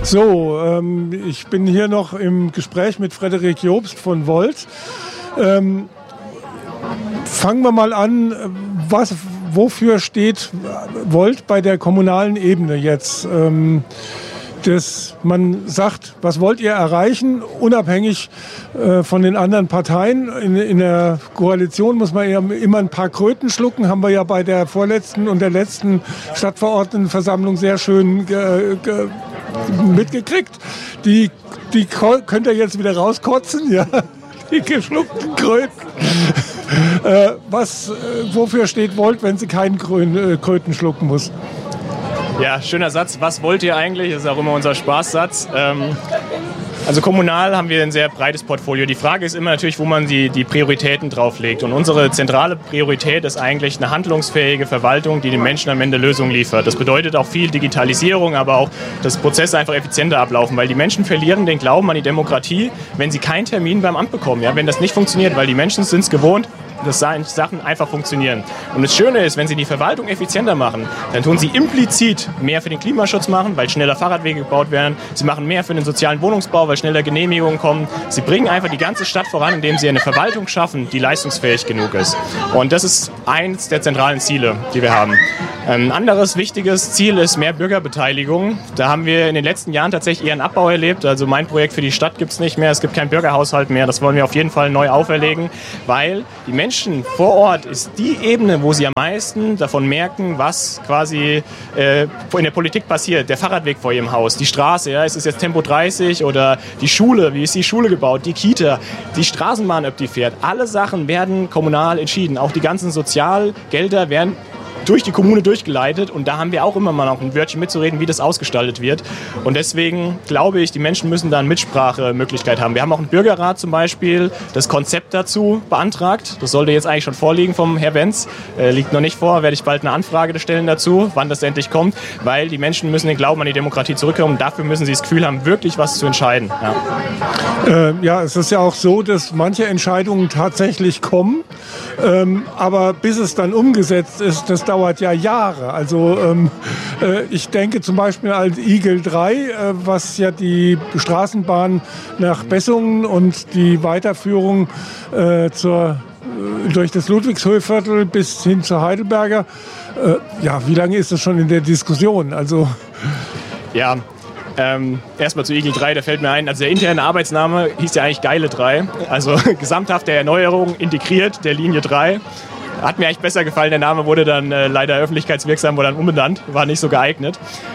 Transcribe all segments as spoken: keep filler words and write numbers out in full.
So, ähm, ich bin hier noch im Gespräch mit Frederik Jobst von Volt. Ähm, fangen wir mal an, was, wofür steht Volt bei der kommunalen Ebene jetzt? Ähm, dass man sagt, was wollt ihr erreichen, unabhängig äh, von den anderen Parteien. In, in der Koalition muss man ja immer ein paar Kröten schlucken, haben wir ja bei der vorletzten und der letzten Stadtverordnetenversammlung sehr schön ge, ge, mitgekriegt. Die, die könnt ihr jetzt wieder rauskotzen, ja, die geschluckten Kröten. äh, was, äh, wofür steht Volt, wenn sie keinen Krön, äh, Kröten schlucken muss? Ja, schöner Satz. Was wollt ihr eigentlich? Das ist auch immer unser Spaßsatz. Ähm, also kommunal haben wir ein sehr breites Portfolio. Die Frage ist immer natürlich, wo man die, die Prioritäten drauflegt. Und unsere zentrale Priorität ist eigentlich eine handlungsfähige Verwaltung, die den Menschen am Ende Lösungen liefert. Das bedeutet auch viel Digitalisierung, aber auch, dass Prozesse einfach effizienter ablaufen, weil die Menschen verlieren den Glauben an die Demokratie, wenn sie keinen Termin beim Amt bekommen. Ja, wenn das nicht funktioniert, weil die Menschen sind es gewohnt, dass Sachen einfach funktionieren. Und das Schöne ist, wenn sie die Verwaltung effizienter machen, dann tun sie implizit mehr für den Klimaschutz machen, weil schneller Fahrradwege gebaut werden. Sie machen mehr für den sozialen Wohnungsbau, weil schneller Genehmigungen kommen. Sie bringen einfach die ganze Stadt voran, indem sie eine Verwaltung schaffen, die leistungsfähig genug ist. Und das ist eins der zentralen Ziele, die wir haben. Ein anderes wichtiges Ziel ist mehr Bürgerbeteiligung. Da haben wir in den letzten Jahren tatsächlich eher einen Abbau erlebt. Also mein Projekt für die Stadt gibt es nicht mehr. Es gibt keinen Bürgerhaushalt mehr. Das wollen wir auf jeden Fall neu auferlegen, weil die Menschen vor Ort ist die Ebene, wo sie am meisten davon merken, was quasi äh, in der Politik passiert. Der Fahrradweg vor ihrem Haus, die Straße, ja, ist es jetzt Tempo dreißig oder die Schule, wie ist die Schule gebaut, die Kita, die Straßenbahn, ob die fährt. Alle Sachen werden kommunal entschieden. Auch die ganzen Sozialgelder werden durch die Kommune durchgeleitet und da haben wir auch immer mal noch ein Wörtchen mitzureden, wie das ausgestaltet wird. Und deswegen glaube ich, die Menschen müssen da eine Mitsprachemöglichkeit haben. Wir haben auch einen Bürgerrat zum Beispiel, das Konzept dazu beantragt. Das sollte jetzt eigentlich schon vorliegen vom Herr Benz. Äh, liegt noch nicht vor, werde ich bald eine Anfrage stellen dazu, wann das endlich kommt, weil die Menschen müssen den Glauben an die Demokratie zurückkommen und dafür müssen sie das Gefühl haben, wirklich was zu entscheiden. Ja, äh, ja, es ist ja auch so, dass manche Entscheidungen tatsächlich kommen, ähm, aber bis es dann umgesetzt ist, das dauert ja Jahre. Also ähm, äh, ich denke zum Beispiel an Igel drei, äh, was ja die Straßenbahn nach Bessungen und die Weiterführung äh, zur, äh, durch das Ludwigshöhviertel bis hin zur Heidelberger. Äh, ja, wie lange ist das schon in der Diskussion? Also ja. Ähm, erstmal zu Igel drei, da fällt mir ein, also der interne Arbeitsname hieß ja eigentlich Geile drei, also gesamthafte Erneuerung integriert der Linie drei. Hat mir eigentlich besser gefallen, der Name wurde dann äh, leider öffentlichkeitswirksam, wurde dann umbenannt, war nicht so geeignet.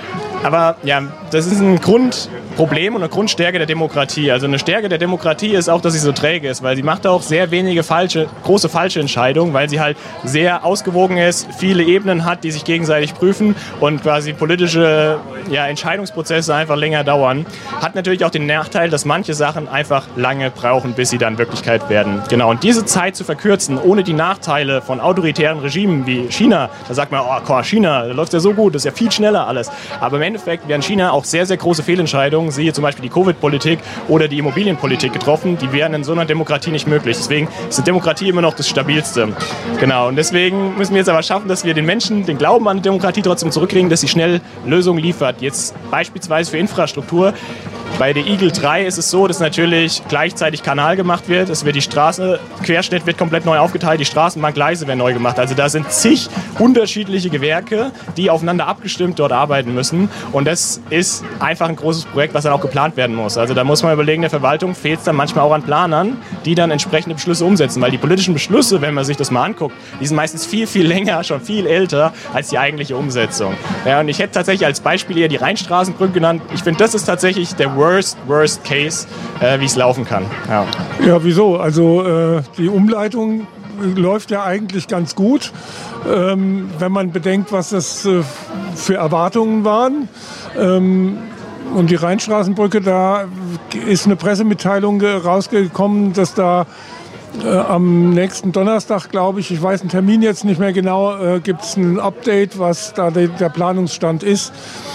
Aber ja, das ist ein Grundproblem und eine Grundstärke der Demokratie. Also eine Stärke der Demokratie ist auch, dass sie so träge ist, weil sie macht auch sehr wenige falsche, große falsche Entscheidungen, weil sie halt sehr ausgewogen ist, viele Ebenen hat, die sich gegenseitig prüfen und quasi politische ja, Entscheidungsprozesse einfach länger dauern. Hat natürlich auch den Nachteil, dass manche Sachen einfach lange brauchen, bis sie dann Wirklichkeit werden. Genau, und diese Zeit zu verkürzen, ohne die Nachteile von autoritären Regimen wie China, da sagt man, oh, China, da läuft ja so gut, das ist ja viel schneller alles. Aber im Endeffekt werden China auch sehr, sehr große Fehlentscheidungen, siehe zum Beispiel die Covid-Politik oder die Immobilienpolitik getroffen, die wären in so einer Demokratie nicht möglich. Deswegen ist die Demokratie immer noch das Stabilste. Genau, und deswegen müssen wir jetzt aber schaffen, dass wir den Menschen den Glauben an die Demokratie trotzdem zurückkriegen, dass sie schnell Lösungen liefert. Jetzt beispielsweise für Infrastruktur. Bei der Igel drei ist es so, dass natürlich gleichzeitig Kanal gemacht wird. Es wird die Straße, Querschnitt wird komplett neu aufgeteilt, die Straßenbahngleise werden neu gemacht. Also da sind zig unterschiedliche Gewerke, die aufeinander abgestimmt dort arbeiten müssen. Und das ist einfach ein großes Projekt, was dann auch geplant werden muss. Also da muss man überlegen, der Verwaltung fehlt es dann manchmal auch an Planern, die dann entsprechende Beschlüsse umsetzen. Weil die politischen Beschlüsse, wenn man sich das mal anguckt, die sind meistens viel, viel länger, schon viel älter als die eigentliche Umsetzung. Ja, und ich hätte tatsächlich als Beispiel eher die Rheinstraßenbrücke genannt. Ich finde, das ist tatsächlich der Worst, worst case, äh, wie es laufen kann. Ja, ja wieso? Also äh, die Umleitung läuft ja eigentlich ganz gut, ähm, wenn man bedenkt, was das äh, für Erwartungen waren. Ähm, und die Rheinstraßenbrücke, da ist eine Pressemitteilung rausgekommen, dass da äh, am nächsten Donnerstag, glaube ich, ich weiß den Termin jetzt nicht mehr genau, äh, gibt es ein Update, was da de, der Planungsstand ist.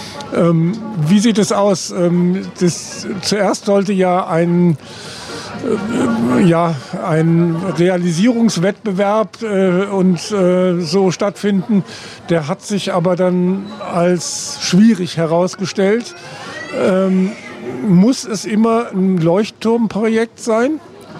Ähm, wie sieht es aus? Ähm, das, zuerst sollte ja ein, äh, ja, ein Realisierungswettbewerb äh, und äh, so stattfinden. Der hat sich aber dann als schwierig herausgestellt. Ähm, muss es immer ein Leuchtturmprojekt sein?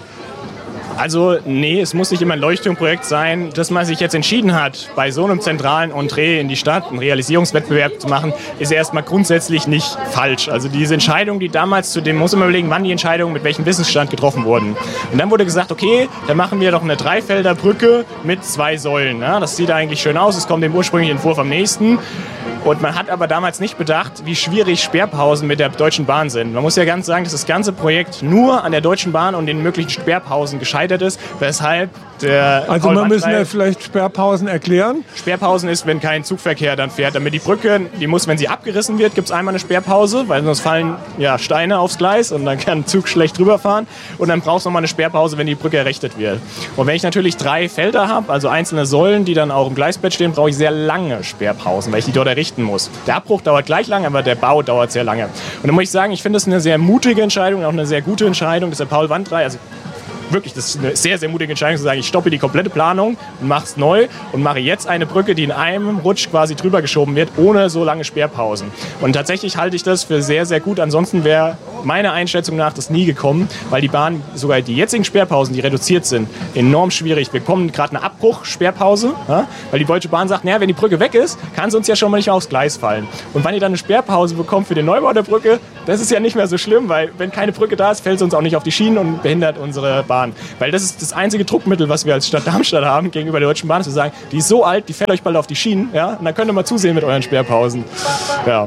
Also nee, es muss nicht immer ein Leuchtturmprojekt sein. Dass man sich jetzt entschieden hat, bei so einem zentralen Entree in die Stadt einen Realisierungswettbewerb zu machen, ist erstmal grundsätzlich nicht falsch. Also diese Entscheidung, die damals zu dem, muss man überlegen, wann die Entscheidungen mit welchem Wissensstand getroffen wurden. Und dann wurde gesagt, okay, dann machen wir doch eine Dreifelder Brücke mit zwei Säulen. Ja, das sieht eigentlich schön aus, es kommt dem ursprünglichen Entwurf am nächsten. Und man hat aber damals nicht bedacht, wie schwierig Sperrpausen mit der Deutschen Bahn sind. Man muss ja ganz sagen, dass das ganze Projekt nur an der Deutschen Bahn und den möglichen Sperrpausen gescheitert ist, weshalb der Also man müssen ja vielleicht Sperrpausen erklären. Sperrpausen ist, wenn kein Zugverkehr dann fährt. Damit die Brücke, die muss, wenn sie abgerissen wird, gibt es einmal eine Sperrpause, weil sonst fallen ja, Steine aufs Gleis und dann kann ein Zug schlecht drüber fahren. Und dann brauchst du nochmal eine Sperrpause, wenn die Brücke errichtet wird. Und wenn ich natürlich drei Felder habe, also einzelne Säulen, die dann auch im Gleisbett stehen, brauche ich sehr lange Sperrpausen, weil ich die dort errichten muss. Der Abbruch dauert gleich lang, aber der Bau dauert sehr lange. Und dann muss ich sagen, ich finde das eine sehr mutige Entscheidung und auch eine sehr gute Entscheidung, dass der Paul Wandrei, also wirklich, das ist eine sehr, sehr mutige Entscheidung zu sagen, ich stoppe die komplette Planung und mache es neu und mache jetzt eine Brücke, die in einem Rutsch quasi drüber geschoben wird, ohne so lange Sperrpausen. Und tatsächlich halte ich das für sehr, sehr gut. Ansonsten wäre meiner Einschätzung nach das nie gekommen, weil die Bahn, sogar die jetzigen Sperrpausen, die reduziert sind, enorm schwierig. Wir bekommen gerade eine Abbruch-Sperrpause, ja, weil die Deutsche Bahn sagt, naja, wenn die Brücke weg ist, kann sie uns ja schon mal nicht aufs Gleis fallen. Und wenn ihr dann eine Sperrpause bekommt für den Neubau der Brücke, das ist ja nicht mehr so schlimm, weil wenn keine Brücke da ist, fällt sie uns auch nicht auf die Schienen und behindert unsere Bahn. Weil das ist das einzige Druckmittel, was wir als Stadt Darmstadt haben gegenüber der Deutschen Bahn, zu sagen, die ist so alt, die fällt euch bald auf die Schienen, ja, und dann könnt ihr mal zusehen mit euren Sperrpausen. Ja.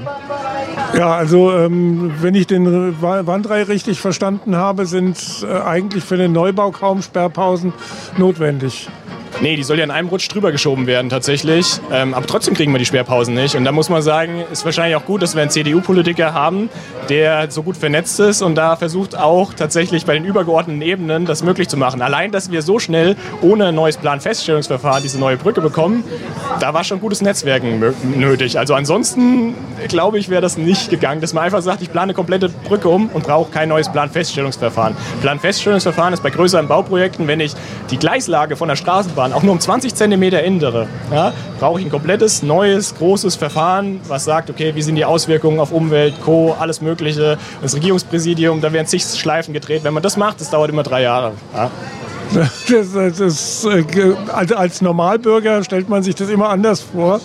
Ja, also ähm, wenn ich den Wandrei richtig verstanden habe, sind äh, eigentlich für den Neubau kaum Sperrpausen notwendig. Nee, die soll ja in einem Rutsch drüber geschoben werden tatsächlich. Ähm, aber trotzdem kriegen wir die Sperrpausen nicht. Und da muss man sagen, ist wahrscheinlich auch gut, dass wir einen C D U-Politiker haben, der so gut vernetzt ist und da versucht auch tatsächlich bei den übergeordneten Ebenen das möglich zu machen. Allein, dass wir so schnell ohne ein neues Planfeststellungsverfahren diese neue Brücke bekommen, da war schon gutes Netzwerken nötig. Also ansonsten, glaube ich, wäre das nicht gegangen, dass man einfach sagt, ich plane eine komplette Brücke um und brauche kein neues Planfeststellungsverfahren. Planfeststellungsverfahren ist bei größeren Bauprojekten, wenn ich die Gleislage von der Straßenbahn auch nur um zwanzig Zentimeter ändere, ja, brauche ich ein komplettes, neues, großes Verfahren, was sagt, okay, wie sind die Auswirkungen auf Umwelt, Co., alles Mögliche. Das Regierungspräsidium, da werden zig Schleifen gedreht. Wenn man das macht, das dauert immer drei Jahre. Ja. Das, das, das, also als Normalbürger stellt man sich das immer anders vor.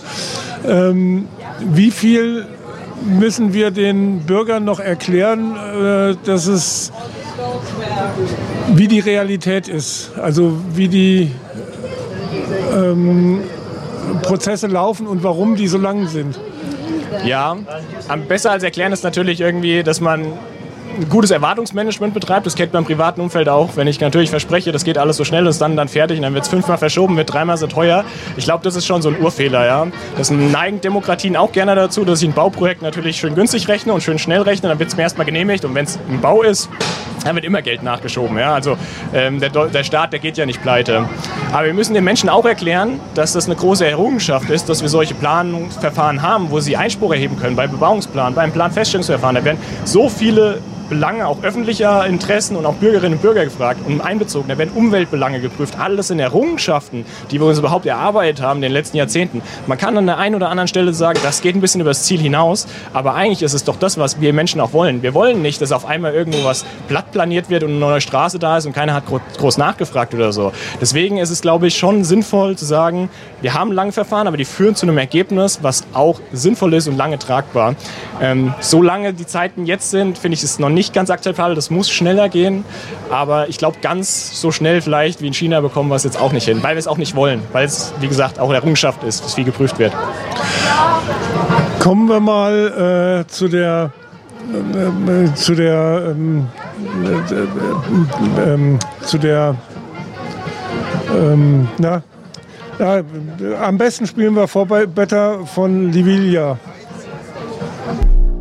Ähm, wie viel müssen wir den Bürgern noch erklären, äh, dass es, wie die Realität ist, also wie die ähm, Prozesse laufen und warum die so lang sind? Ja, am besser als erklären ist natürlich irgendwie, dass man ein gutes Erwartungsmanagement betreibt. Das kennt man im privaten Umfeld auch. Wenn ich natürlich verspreche, das geht alles so schnell, das ist dann, dann fertig und dann wird es fünfmal verschoben, wird dreimal so teuer. Ich glaube, das ist schon so ein Urfehler. Ja? Das neigen Demokratien auch gerne dazu, dass ich ein Bauprojekt natürlich schön günstig rechne und schön schnell rechne, dann wird es mir erstmal genehmigt und wenn es ein Bau ist, dann wird immer Geld nachgeschoben. Ja? Also ähm, der, der Staat, der geht ja nicht pleite. Aber wir müssen den Menschen auch erklären, dass das eine große Errungenschaft ist, dass wir solche Planungsverfahren haben, wo sie Einspruch erheben können, bei Bebauungsplan, beim Planfeststellungsverfahren. Da werden so viele Belange auch öffentlicher Interessen und auch Bürgerinnen und Bürger gefragt und einbezogen. Da werden Umweltbelange geprüft. Alles sind Errungenschaften, die wir uns überhaupt erarbeitet haben in den letzten Jahrzehnten. Man kann an der einen oder anderen Stelle sagen, das geht ein bisschen über das Ziel hinaus, aber eigentlich ist es doch das, was wir Menschen auch wollen. Wir wollen nicht, dass auf einmal irgendwo was platt planiert wird und eine neue Straße da ist und keiner hat groß nachgefragt oder so. Deswegen ist es, glaube ich, schon sinnvoll zu sagen, wir haben lange Verfahren, aber die führen zu einem Ergebnis, was auch sinnvoll ist und lange tragbar. Ähm, solange die Zeiten jetzt sind, finde ich es noch nicht ganz akzeptabel. Das muss schneller gehen, aber ich glaube, ganz so schnell vielleicht wie in China bekommen wir es jetzt auch nicht hin, weil wir es auch nicht wollen, weil es, wie gesagt, auch eine Errungenschaft ist, dass viel geprüft wird. Kommen wir mal äh, zu der äh, zu der ähm, äh, äh, zu der ähm, na, na, am besten spielen wir Vorbetter von Liviglia.